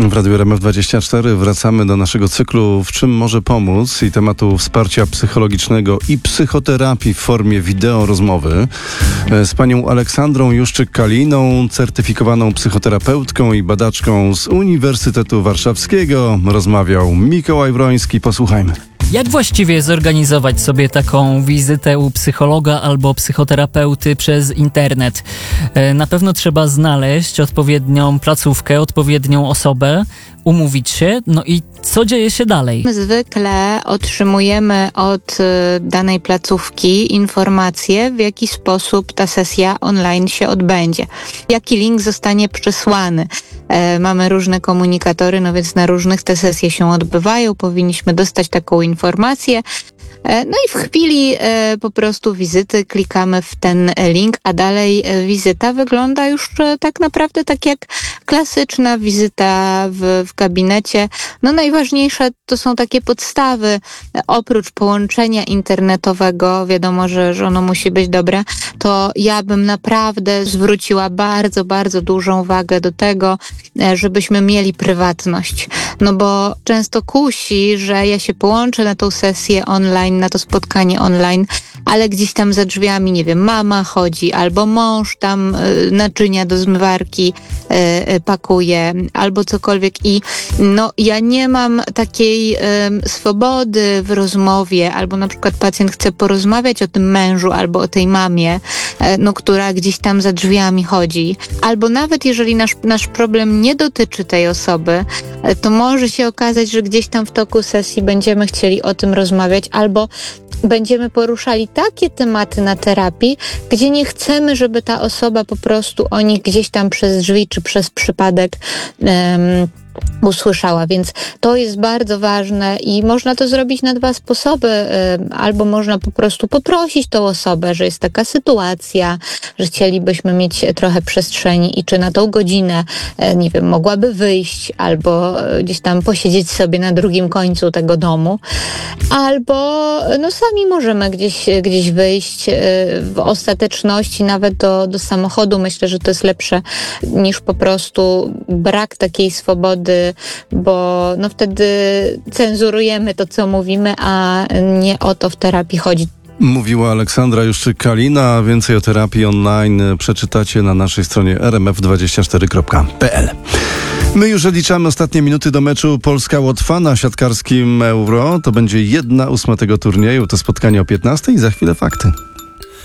W Radiu RMF24 wracamy do naszego cyklu W czym może pomóc i tematu wsparcia psychologicznego i psychoterapii w formie wideo rozmowy z panią Aleksandrą Juszczyk-Kaliną, certyfikowaną psychoterapeutką i badaczką z Uniwersytetu Warszawskiego. Rozmawiał Mikołaj Wroński. Posłuchajmy. Jak właściwie zorganizować sobie taką wizytę u psychologa albo psychoterapeuty przez internet? Na pewno trzeba znaleźć odpowiednią placówkę, odpowiednią osobę, umówić się, no i co dzieje się dalej? Zwykle otrzymujemy od danej placówki informacje, w jaki sposób ta sesja online się odbędzie. Jaki link zostanie przesłany. Mamy różne komunikatory, no więc na różnych te sesje się odbywają. Powinniśmy dostać taką informację. No i w chwili po prostu wizyty klikamy w ten link, a dalej wizyta wygląda już tak naprawdę tak jak klasyczna wizyta w gabinecie. No najważniejsze to są takie podstawy. Oprócz połączenia internetowego, wiadomo, że ono musi być dobre, to ja bym naprawdę zwróciła bardzo, bardzo dużą wagę do tego, żebyśmy mieli prywatność. No bo często kusi, że ja się połączę na tą sesję online, na to spotkanie online, ale gdzieś tam za drzwiami, nie wiem, mama chodzi, albo mąż tam naczynia do zmywarki pakuje, albo cokolwiek i no ja nie mam takiej swobody w rozmowie, albo na przykład pacjent chce porozmawiać o tym mężu, albo o tej mamie, no która gdzieś tam za drzwiami chodzi, albo nawet jeżeli nasz problem nie dotyczy tej osoby, to może się okazać, że gdzieś tam w toku sesji będziemy chcieli o tym rozmawiać, albo będziemy poruszali takie tematy na terapii, gdzie nie chcemy, żeby ta osoba po prostu o nich gdzieś tam przez drzwi czy przez przypadek usłyszała, więc to jest bardzo ważne i można to zrobić na dwa sposoby, albo można po prostu poprosić tą osobę, że jest taka sytuacja, że chcielibyśmy mieć trochę przestrzeni i czy na tą godzinę, nie wiem, mogłaby wyjść albo gdzieś tam posiedzieć sobie na drugim końcu tego domu, albo no sami możemy gdzieś wyjść, w ostateczności nawet do samochodu. Myślę, że to jest lepsze niż po prostu brak takiej swobody, bo no wtedy cenzurujemy to, co mówimy, a nie o to w terapii chodzi. Mówiła Aleksandra Juszczyk-Kalina. Więcej o terapii online przeczytacie na naszej stronie rmf24.pl. My już odliczamy ostatnie minuty do meczu Polska-Łotwa na siatkarskim Euro. To będzie 1/8 tego turnieju. To spotkanie o 15:00 i za chwilę fakty.